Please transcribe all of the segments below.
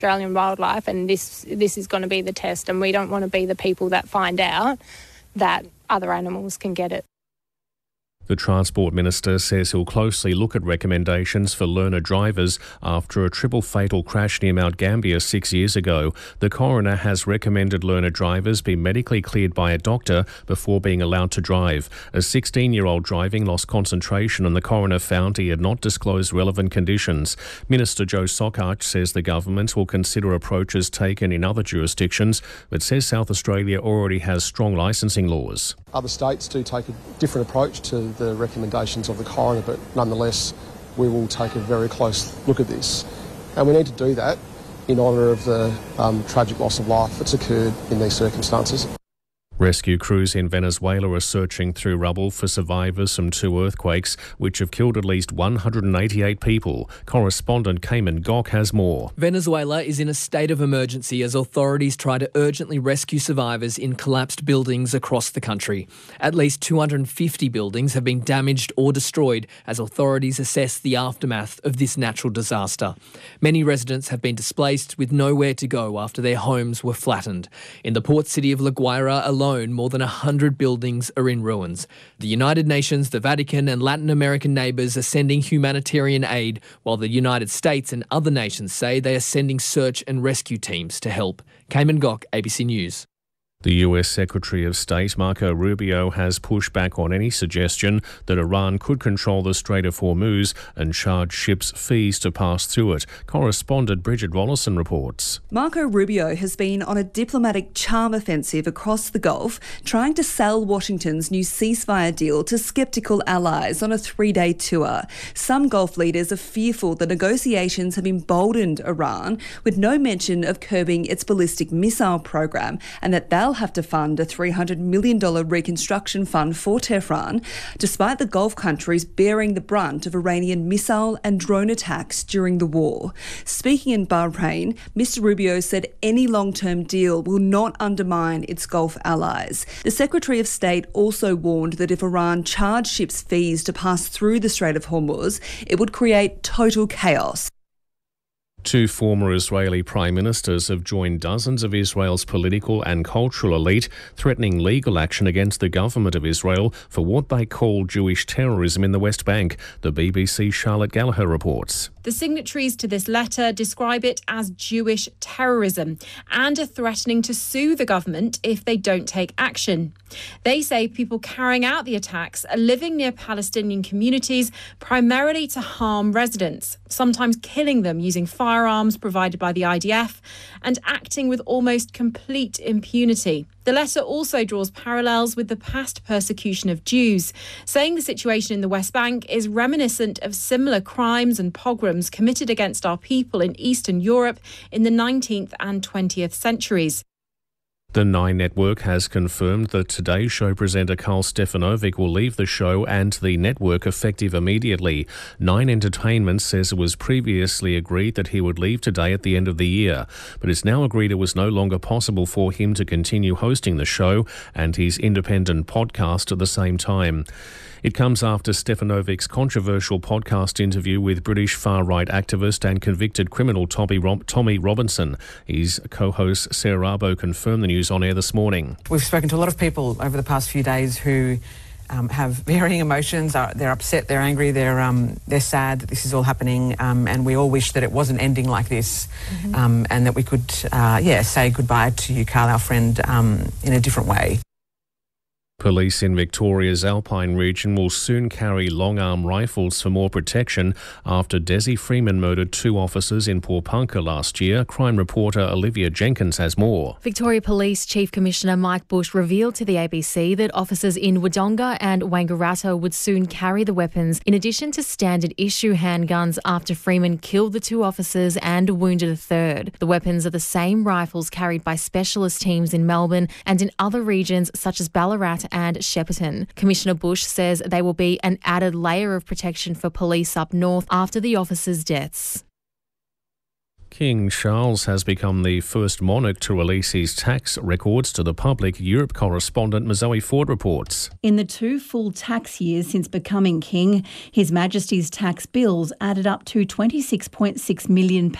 Australian wildlife, and this is going to be the test, and we don't want to be the people that find out that other animals can get it. The Transport Minister says he'll closely look at recommendations for learner drivers after a triple fatal crash near Mount Gambier 6 years ago. The coroner has recommended learner drivers be medically cleared by a doctor before being allowed to drive. A 16-year-old driving lost concentration and the coroner found he had not disclosed relevant conditions. Minister Joe Sokach says the government will consider approaches taken in other jurisdictions, but says South Australia already has strong licensing laws. Other states do take a different approach to the recommendations of the coroner, but nonetheless we will take a very close look at this. And we need to do that in honour of the tragic loss of life that's occurred in these circumstances. Rescue crews in Venezuela are searching through rubble for survivors from 2 earthquakes, which have killed at least 188 people. Correspondent Cayman Gok has more. Venezuela is in a state of emergency as authorities try to urgently rescue survivors in collapsed buildings across the country. At least 250 buildings have been damaged or destroyed as authorities assess the aftermath of this natural disaster. Many residents have been displaced with nowhere to go after their homes were flattened. In the port city of La Guaira alone, more than 100 buildings are in ruins. The United Nations, the Vatican and Latin American neighbours are sending humanitarian aid, while the United States and other nations say they are sending search and rescue teams to help. Cayman Gok, ABC News. The US Secretary of State, Marco Rubio, has pushed back on any suggestion that Iran could control the Strait of Hormuz and charge ships fees to pass through it. Correspondent Bridget Rollison reports. Marco Rubio has been on a diplomatic charm offensive across the Gulf, trying to sell Washington's new ceasefire deal to sceptical allies on a 3-day tour. Some Gulf leaders are fearful the negotiations have emboldened Iran, with no mention of curbing its ballistic missile program, and that they'll have to fund a $300 million reconstruction fund for Tehran, despite the Gulf countries bearing the brunt of Iranian missile and drone attacks during the war. Speaking in Bahrain, Mr. Rubio said any long-term deal will not undermine its Gulf allies. The Secretary of State also warned that if Iran charged ships fees to pass through the Strait of Hormuz, it would create total chaos. 2 former Israeli prime ministers have joined dozens of Israel's political and cultural elite, threatening legal action against the government of Israel for what they call Jewish terrorism in the West Bank. The BBC's Charlotte Gallagher reports. The signatories to this letter describe it as Jewish terrorism and are threatening to sue the government if they don't take action. They say people carrying out the attacks are living near Palestinian communities primarily to harm residents, sometimes killing them using firearms provided by the IDF and acting with almost complete impunity. The letter also draws parallels with the past persecution of Jews, saying the situation in the West Bank is reminiscent of similar crimes and pogroms committed against our people in Eastern Europe in the 19th and 20th centuries. The Nine Network has confirmed that Today's Show presenter Carl Stefanovic will leave the show and the network effective immediately. Nine Entertainment says it was previously agreed that he would leave Today at the end of the year, but it's now agreed it was no longer possible for him to continue hosting the show and his independent podcast at the same time. It comes after Stefanovic's controversial podcast interview with British far-right activist and convicted criminal Tommy Robinson. His co-host Sarah Arbo confirmed the news on air this morning. We've spoken to a lot of people over the past few days who have varying emotions. They're upset, they're angry, they're sad that this is all happening, and we all wish that it wasn't ending like this, and that we could, say goodbye to you, Carl, our friend, in a different way. Police in Victoria's Alpine region will soon carry long-arm rifles for more protection after Desi Freeman murdered 2 officers in Pawnpukka last year. Crime reporter Olivia Jenkins has more. Victoria Police Chief Commissioner Mike Bush revealed to the ABC that officers in Wodonga and Wangaratta would soon carry the weapons in addition to standard issue handguns after Freeman killed the 2 officers and wounded a third. The weapons are the same rifles carried by specialist teams in Melbourne and in other regions such as Ballarat and Shepparton. Commissioner Bush says they will be an added layer of protection for police up north after the officers' deaths. King Charles has become the first monarch to release his tax records to the public, Europe correspondent Zoe Ford reports. In the 2 full tax years since becoming king, His Majesty's tax bills added up to £26.6 million,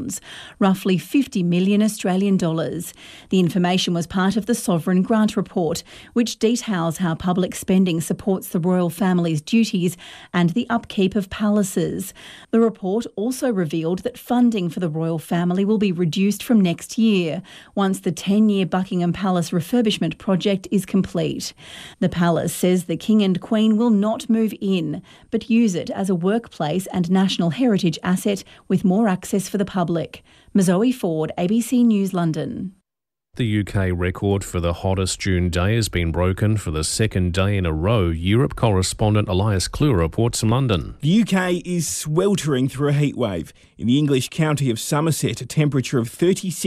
roughly 50 million Australian dollars. The information was part of the Sovereign Grant Report, which details how public spending supports the royal family's duties and the upkeep of palaces. The report also revealed that funding for the royal family will be reduced from next year, once the 10-year Buckingham Palace refurbishment project is complete. The palace says the King and Queen will not move in, but use it as a workplace and national heritage asset with more access for the public. Zoe Ford, ABC News, London. The UK record for the hottest June day has been broken for the second day in a row. Europe correspondent Elias Clue reports from London. The UK is sweltering through a heatwave. In the English county of Somerset, a temperature of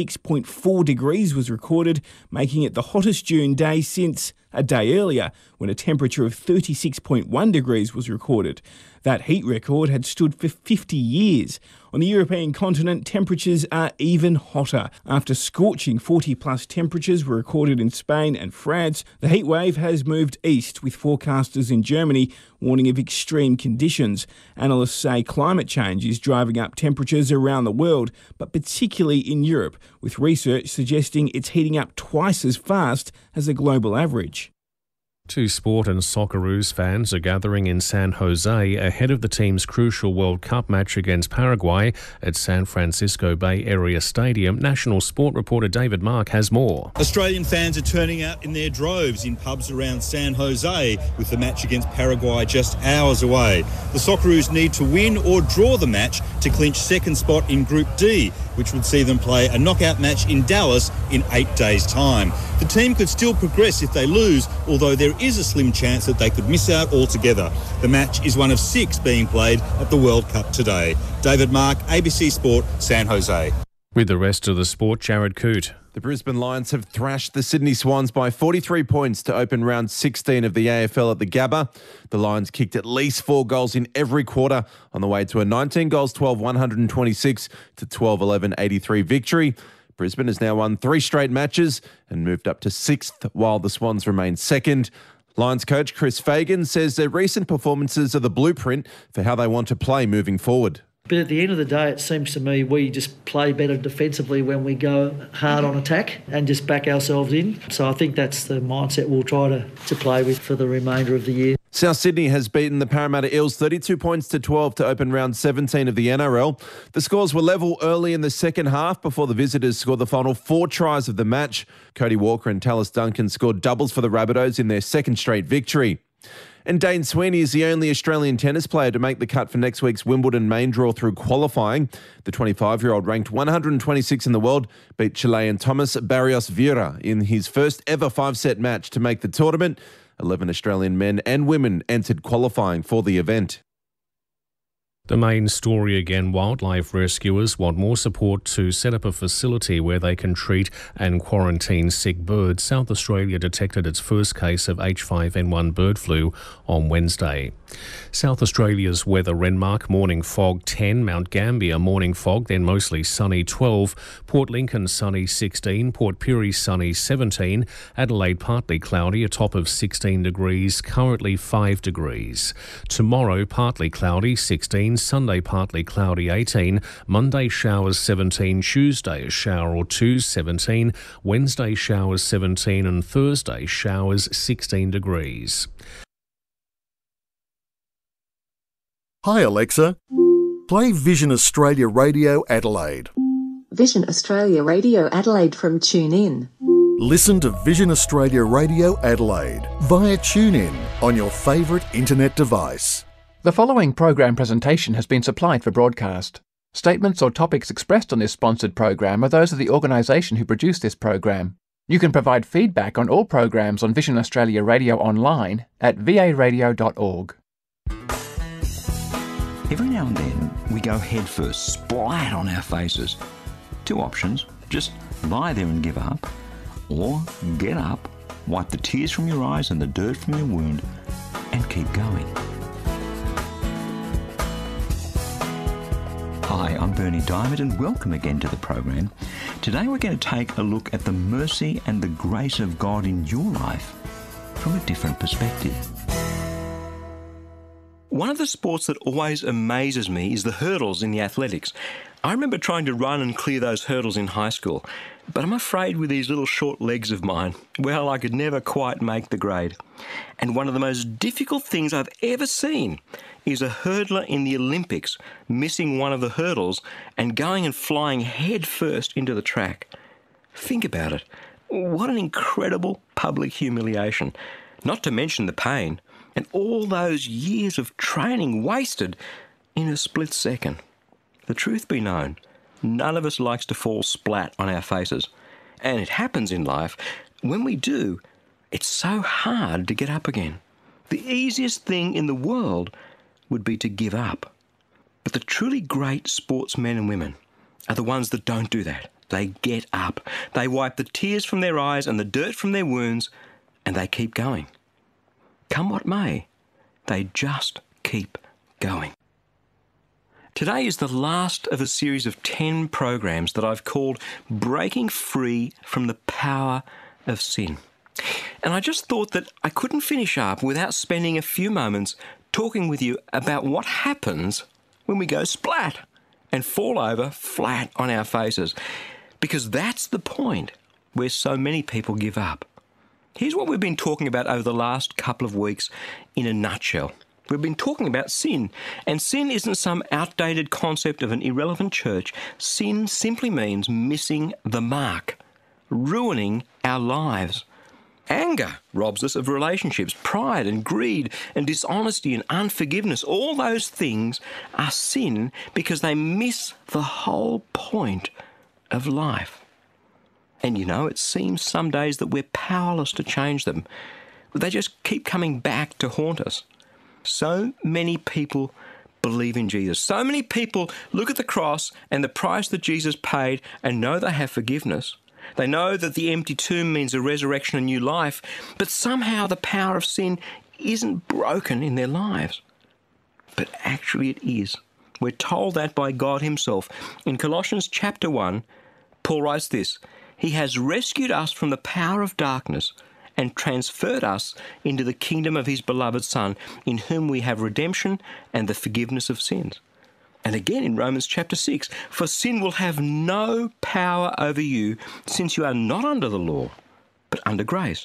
36.4 degrees was recorded, making it the hottest June day since a day earlier, when a temperature of 36.1 degrees was recorded. That heat record had stood for 50 years. On the European continent, temperatures are even hotter. After scorching 40-plus temperatures were recorded in Spain and France, the heatwave has moved east, with forecasters in Germany warning of extreme conditions. Analysts say climate change is driving up temperatures around the world, but particularly in Europe, with research suggesting it's heating up twice as fast as the global average. Two sport and Socceroos fans are gathering in San Jose ahead of the team's crucial World Cup match against Paraguay at San Francisco Bay Area Stadium. National Sport reporter David Mark has more. Australian fans are turning out in their droves in pubs around San Jose, with the match against Paraguay just hours away. The Socceroos need to win or draw the match to clinch second spot in Group D, which would see them play a knockout match in Dallas in 8 days' time. The team could still progress if they lose, although there is a slim chance that they could miss out altogether. The match is one of 6 being played at the World Cup today. David Mark, ABC Sport, San Jose. With the rest of the sport, Jared Coote. The Brisbane Lions have thrashed the Sydney Swans by 43 points to open round 16 of the AFL at the Gabba. The Lions kicked at least 4 goals in every quarter on the way to a 19 goals 12 126 to 12-11 83 victory. Brisbane has now won 3 straight matches and moved up to 6th, while the Swans remain second. Lions coach Chris Fagan says their recent performances are the blueprint for how they want to play moving forward. But at the end of the day, it seems to me we just play better defensively when we go hard on attack and just back ourselves in. So I think that's the mindset we'll try to play with for the remainder of the year. South Sydney has beaten the Parramatta Eels 32 points to 12 to open round 17 of the NRL. The scores were level early in the second half before the visitors scored the final 4 tries of the match. Cody Walker and Tallis Duncan scored doubles for the Rabbitohs in their second straight victory. And Dane Sweeney is the only Australian tennis player to make the cut for next week's Wimbledon main draw through qualifying. The 25-year-old, ranked 126 in the world, beat Chilean Thomas Barrios Vieira in his first ever 5-set match to make the tournament. 11 Australian men and women entered qualifying for the event. The main story again, wildlife rescuers want more support to set up a facility where they can treat and quarantine sick birds. South Australia detected its first case of H5N1 bird flu on Wednesday. South Australia's weather: Renmark, morning fog 10, Mount Gambier, morning fog, then mostly sunny 12, Port Lincoln sunny 16, Port Pirie sunny 17, Adelaide partly cloudy, a top of 16 degrees, currently 5 degrees. Tomorrow partly cloudy 16, Sunday partly cloudy 18, Monday showers 17, Tuesday a shower or 2 17, Wednesday showers 17 and Thursday showers 16 degrees. Hi Alexa, play Vision Australia Radio Adelaide. Vision Australia Radio Adelaide from TuneIn. Listen to Vision Australia Radio Adelaide via TuneIn on your favourite internet device. The following program presentation has been supplied for broadcast. Statements or topics expressed on this sponsored program are those of the organisation who produced this program. You can provide feedback on all programs on Vision Australia Radio online at varadio.org. Every now and then, we go headfirst, splat on our faces. 2 options: just lie there and give up, or get up, wipe the tears from your eyes and the dirt from your wound, and keep going. Hi, I'm Bernie Diamond and welcome again to the program. Today we're going to take a look at the mercy and the grace of God in your life from a different perspective. One of the sports that always amazes me is the hurdles in the athletics. I remember trying to run and clear those hurdles in high school, but I'm afraid with these little short legs of mine, well, I could never quite make the grade. And one of the most difficult things I've ever seen is a hurdler in the Olympics missing one of the hurdles and going and flying head first into the track. Think about it. What an incredible public humiliation. Not to mention the pain and all those years of training wasted in a split second. The truth be known, none of us likes to fall splat on our faces. And it happens in life. When we do, it's so hard to get up again. The easiest thing in the world would be to give up. But the truly great sportsmen and women are the ones that don't do that. They get up. They wipe the tears from their eyes and the dirt from their wounds, and they keep going. Come what may, they just keep going. Today is the last of a series of 10 programs that I've called Breaking Free from the Power of Sin. And I just thought that I couldn't finish up without spending a few moments talking with you about what happens when we go splat and fall over flat on our faces. Because that's the point where so many people give up. Here's what we've been talking about over the last couple of weeks in a nutshell. We've been talking about sin, and sin isn't some outdated concept of an irrelevant church. Sin simply means missing the mark, ruining our lives. Anger robs us of relationships. Pride and greed and dishonesty and unforgiveness, all those things are sin because they miss the whole point of life. And you know, it seems some days that we're powerless to change them. They just keep coming back to haunt us. So many people believe in Jesus. So many people look at the cross and the price that Jesus paid and know they have forgiveness. They know that the empty tomb means a resurrection and new life, but somehow the power of sin isn't broken in their lives. But actually it is. We're told that by God himself. In Colossians chapter 1, Paul writes this: He has rescued us from the power of darkness and transferred us into the kingdom of his beloved Son, in whom we have redemption and the forgiveness of sins. And again in Romans chapter 6, for sin will have no power over you, since you are not under the law, but under grace.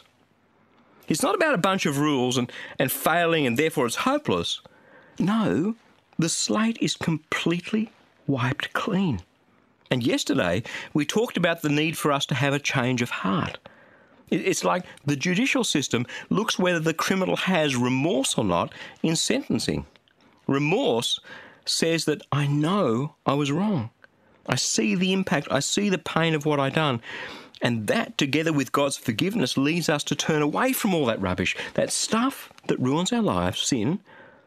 It's not about a bunch of rules and failing and therefore it's hopeless. No, the slate is completely wiped clean. And yesterday, we talked about the need for us to have a change of heart. It's like the judicial system looks whether the criminal has remorse or not in sentencing. Remorse says that I know I was wrong. I see the impact, I see the pain of what I've done. And that, together with God's forgiveness, leads us to turn away from all that rubbish, that stuff that ruins our lives, sin,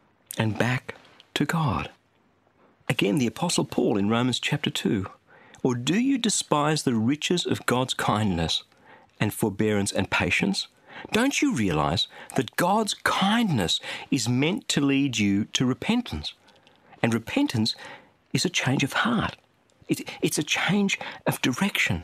and back to God. Again, the Apostle Paul in Romans chapter 2. Or do you despise the riches of God's kindness and forbearance and patience? Don't you realize that God's kindness is meant to lead you to repentance? And repentance is a change of heart. It's a change of direction.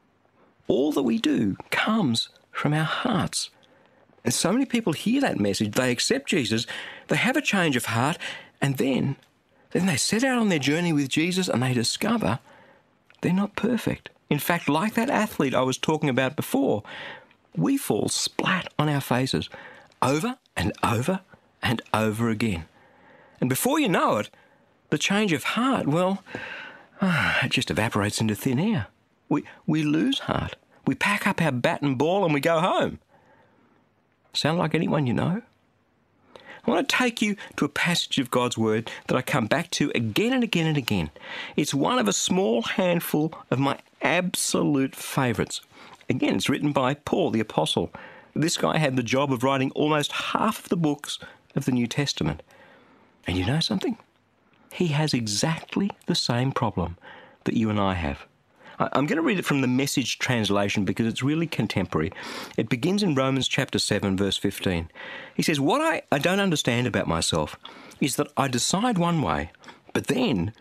All that we do comes from our hearts. And so many people hear that message, they accept Jesus, they have a change of heart, and then they set out on their journey with Jesus and they discover they're not perfect. In fact, like that athlete I was talking about before, we fall splat on our faces over and over and over again. And before you know it, the change of heart, well, it just evaporates into thin air. We lose heart. We pack up our bat and ball and we go home. Sound like anyone you know? I want to take you to a passage of God's Word that I come back to again and again and again. It's one of a small handful of my absolute favourites. Again, it's written by Paul the Apostle. This guy had the job of writing almost half of the books of the New Testament. And you know something? He has exactly the same problem that you and I have. I'm going to read it from the Message translation because it's really contemporary. It begins in Romans chapter 7, verse 15. He says, what I don't understand about myself is that I decide one way, but then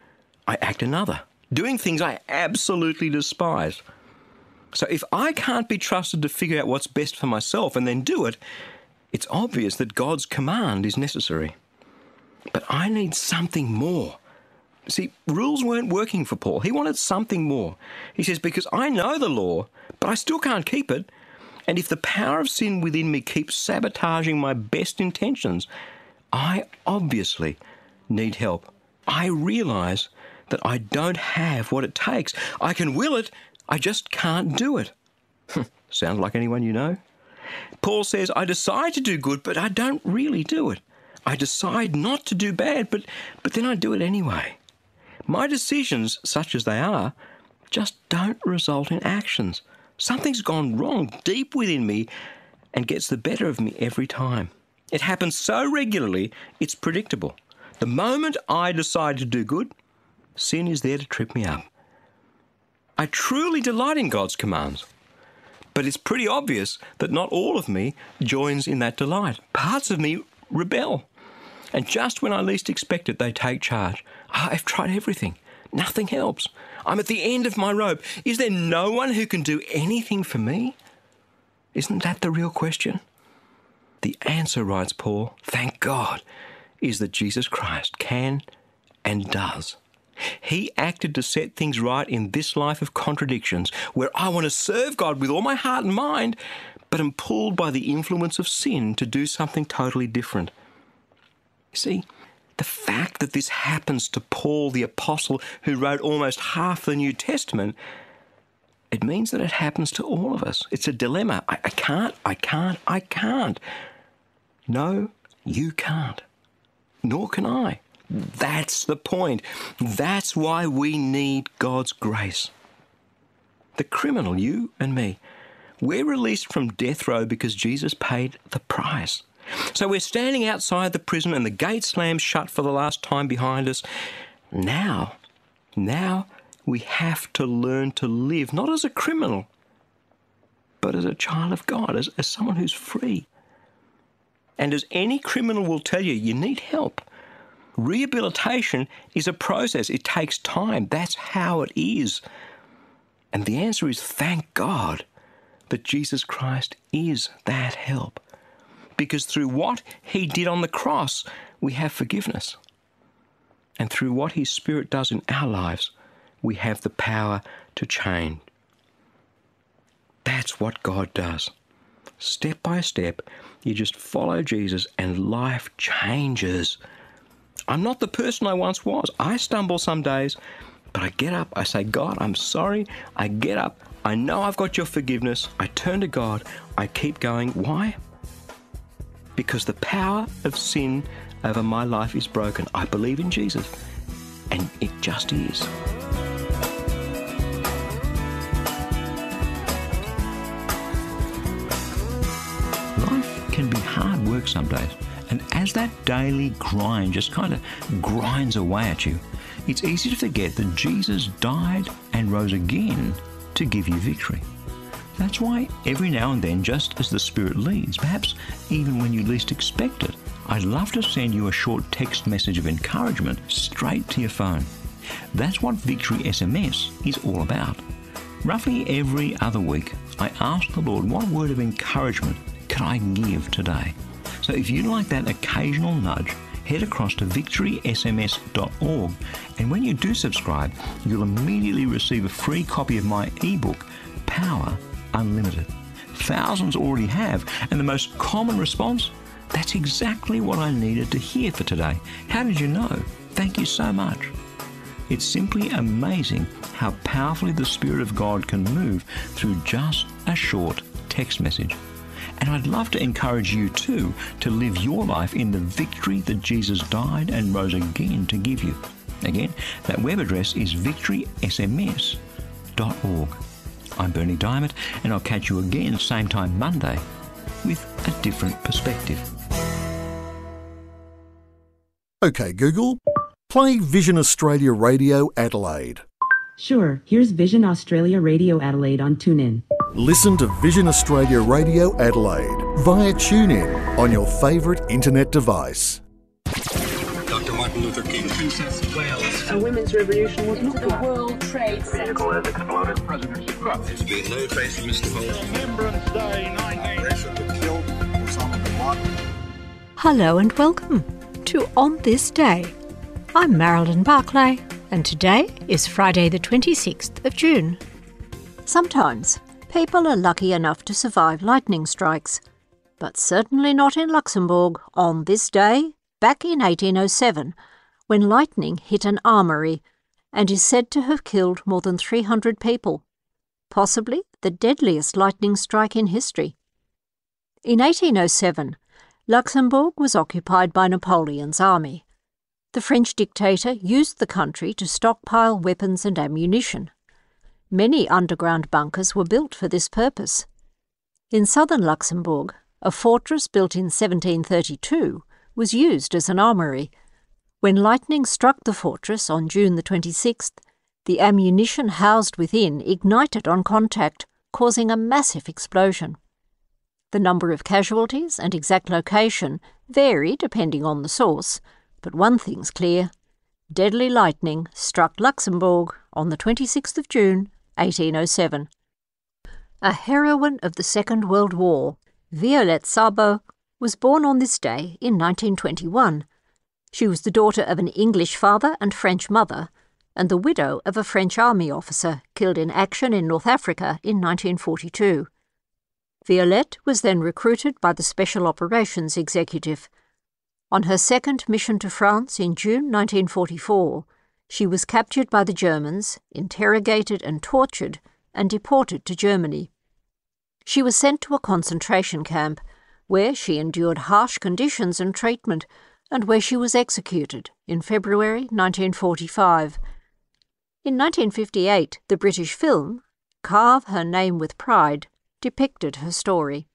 I act another, doing things I absolutely despise. So if I can't be trusted to figure out what's best for myself and then do it, it's obvious that God's command is necessary. But I need something more. See, rules weren't working for Paul. He wanted something more. He says, because I know the law, but I still can't keep it. And if the power of sin within me keeps sabotaging my best intentions, I obviously need help. I realise that I don't have what it takes. I can will it, I just can't do it. Sound like anyone you know? Paul says, I decide to do good, but I don't really do it. I decide not to do bad, but then I do it anyway. My decisions, such as they are, just don't result in actions. Something's gone wrong deep within me and gets the better of me every time. It happens so regularly, it's predictable. The moment I decide to do good, sin is there to trip me up. I truly delight in God's commands, but it's pretty obvious that not all of me joins in that delight. Parts of me rebel. And just when I least expect it, they take charge. I've tried everything. Nothing helps. I'm at the end of my rope. Is there no one who can do anything for me? Isn't that the real question? The answer, writes Paul, thank God, is that Jesus Christ can and does. He acted to set things right in this life of contradictions, where I want to serve God with all my heart and mind, but am pulled by the influence of sin to do something totally different. See, the fact that this happens to Paul the Apostle, who wrote almost half the New Testament, it means that it happens to all of us. It's a dilemma. I can't. No, you can't. Nor can I. That's the point. That's why we need God's grace. The criminal, you and me, we're released from death row because Jesus paid the price. So we're standing outside the prison and the gate slams shut for the last time behind us. Now we have to learn to live, not as a criminal, but as a child of God, as someone who's free. And as any criminal will tell you, you need help. Rehabilitation is a process. It takes time. That's how it is. And the answer is, thank God that Jesus Christ is that help. Because through what he did on the cross, we have forgiveness. And through what his Spirit does in our lives, we have the power to change. That's what God does. Step by step, you just follow Jesus and life changes. I'm not the person I once was. I stumble some days, but I get up, I say, God, I'm sorry. I get up, I know I've got your forgiveness. I turn to God, I keep going. Why? Because the power of sin over my life is broken. I believe in Jesus, and it just is. Life can be hard work some days, and as that daily grind just kind of grinds away at you, it's easy to forget that Jesus died and rose again to give you victory. That's why every now and then, just as the Spirit leads, perhaps even when you least expect it, I'd love to send you a short text message of encouragement straight to your phone. That's what Victory SMS is all about. Roughly every other week, I ask the Lord, what word of encouragement can I give today? So if you'd like that occasional nudge, head across to victorysms.org, and when you do subscribe, you'll immediately receive a free copy of my ebook, Power Unlimited. Thousands already have, and the most common response, that's exactly what I needed to hear for today. How did you know? Thank you so much. It's simply amazing how powerfully the Spirit of God can move through just a short text message. And I'd love to encourage you too to live your life in the victory that Jesus died and rose again to give you. Again, that web address is victorysms.org. I'm Bernie Diamond, and I'll catch you again same time Monday with a different perspective. OK, Google, play Vision Australia Radio Adelaide. Sure, here's Vision Australia Radio Adelaide on TuneIn. Listen to Vision Australia Radio Adelaide via TuneIn on your favourite internet device. Dr. Martin Luther King, Princess of Wales. A women's revolution was into the World Trade Center. Vehicle has exploded. There's been no trace of Mr. Holmes. Remembrance Day 19... killed Osama bin Laden. Hello and welcome to On This Day. I'm Marilyn Barclay, and today is Friday the 26th of June. Sometimes people are lucky enough to survive lightning strikes, but certainly not in Luxembourg on this day, back in 1807, when lightning hit an armoury and is said to have killed more than 300 people, possibly the deadliest lightning strike in history. In 1807, Luxembourg was occupied by Napoleon's army. The French dictator used the country to stockpile weapons and ammunition. Many underground bunkers were built for this purpose. In southern Luxembourg, a fortress built in 1732 was used as an armoury. When lightning struck the fortress on June the 26th, the ammunition housed within ignited on contact, causing a massive explosion. The number of casualties and exact location vary depending on the source, but one thing's clear: deadly lightning struck Luxembourg on the 26th of June, 1807. A heroine of the Second World War, Violette Sabo, was born on this day in 1921. She was the daughter of an English father and French mother, and the widow of a French army officer killed in action in North Africa in 1942. Violette was then recruited by the Special Operations Executive. On her second mission to France in June 1944, she was captured by the Germans, interrogated and tortured, and deported to Germany. She was sent to a concentration camp, where she endured harsh conditions and treatment, and where she was executed in February 1945. In 1958, the British film, Carve Her Name with Pride, depicted her story.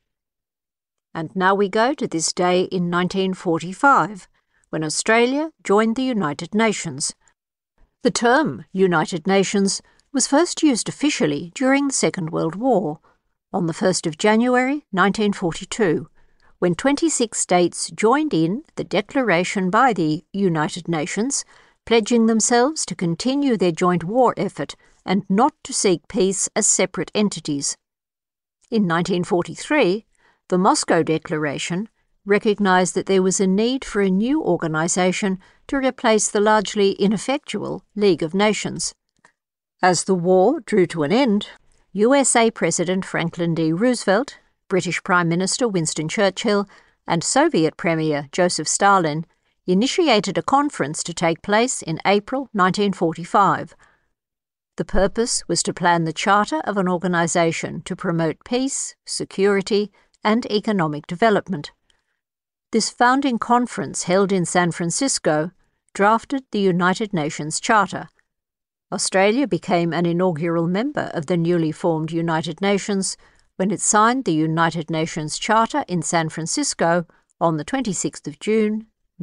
And now we go to this day in 1945, when Australia joined the United Nations. The term United Nations was first used officially during the Second World War, on the 1st of January 1942, when 26 states joined in the declaration by the United Nations, pledging themselves to continue their joint war effort and not to seek peace as separate entities. In 1943, the Moscow Declaration recognised that there was a need for a new organisation to replace the largely ineffectual League of Nations. As the war drew to an end, USA President Franklin D. Roosevelt, British Prime Minister Winston Churchill, and Soviet Premier Joseph Stalin initiated a conference to take place in April 1945. The purpose was to plan the charter of an organisation to promote peace, security, and economic development. This founding conference, held in San Francisco, drafted the United Nations Charter. Australia became an inaugural member of the newly formed United Nations when it signed the United Nations Charter in San Francisco on the 26th of June,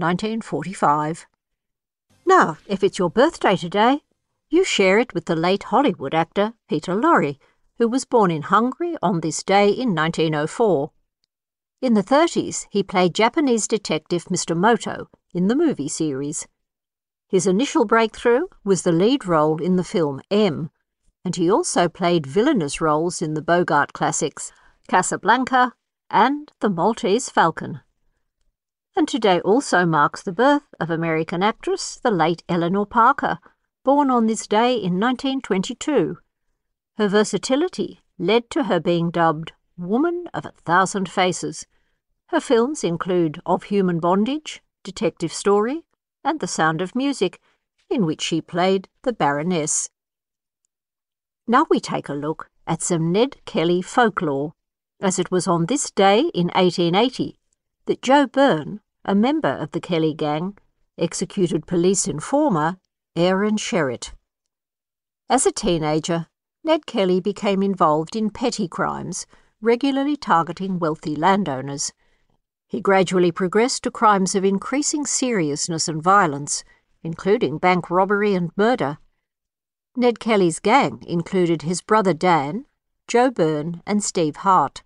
1945. Now, if it's your birthday today, you share it with the late Hollywood actor Peter Lorre, who was born in Hungary on this day in 1904. In the 30s, he played Japanese detective Mr. Moto in the movie series. His initial breakthrough was the lead role in the film M, and he also played villainous roles in the Bogart classics Casablanca and The Maltese Falcon. And today also marks the birth of American actress the late Eleanor Parker, born on this day in 1922. Her versatility led to her being dubbed Woman of 1,000 Faces. Her films include Of Human Bondage, Detective Story, and The Sound of Music, in which she played the Baroness. Now we take a look at some Ned Kelly folklore, as it was on this day in 1880 that Joe Byrne, a member of the Kelly Gang, executed police informer Aaron Sherritt. As a teenager, Ned Kelly became involved in petty crimes, regularly targeting wealthy landowners. He gradually progressed to crimes of increasing seriousness and violence, including bank robbery and murder. Ned Kelly's gang included his brother Dan, Joe Byrne, and Steve Hart.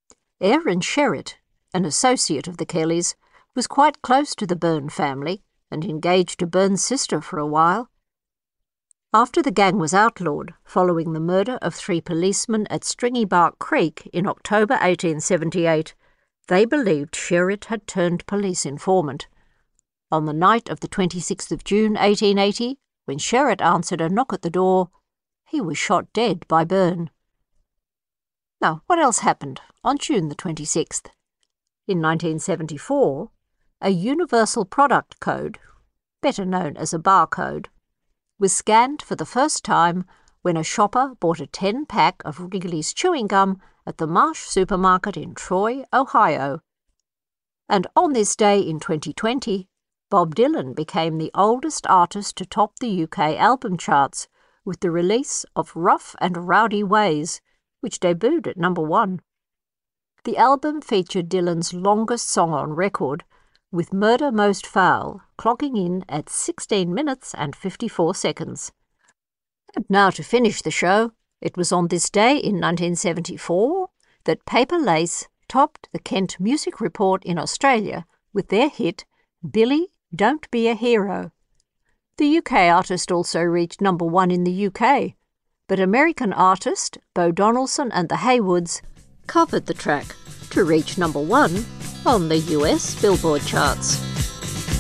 Aaron Sherritt, an associate of the Kellys, was quite close to the Byrne family and engaged to Byrne's sister for a while. After the gang was outlawed, following the murder of 3 policemen at Stringybark Creek in October 1878, they believed Sherritt had turned police informant. On the night of the 26th of June 1880, when Sherritt answered a knock at the door, he was shot dead by Byrne. Now, what else happened on June the 26th? In 1974, a Universal Product Code, better known as a barcode, was scanned for the first time when a shopper bought a 10-pack of Wrigley's chewing gum at the Marsh supermarket in Troy, Ohio. And on this day in 2020, Bob Dylan became the oldest artist to top the UK album charts with the release of Rough and Rowdy Ways, which debuted at number 1. The album featured Dylan's longest song on record, with Murder Most Foul clocking in at 16 minutes and 54 seconds. And now to finish the show, it was on this day in 1974 that Paper Lace topped the Kent Music Report in Australia with their hit Billy, Don't Be a Hero. The UK artist also reached number 1 in the UK, but American artist Bo Donaldson and the Haywoods covered the track to reach number 1 on the US Billboard charts.